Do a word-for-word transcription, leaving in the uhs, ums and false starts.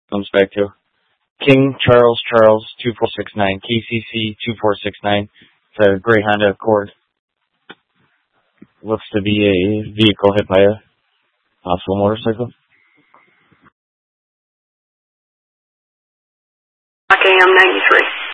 Comes back to King Charles Charles two four six nine, K C C two four six nine. It's a gray Honda Accord. Looks to be a vehicle hit by a possible motorcycle. I am ninety-three.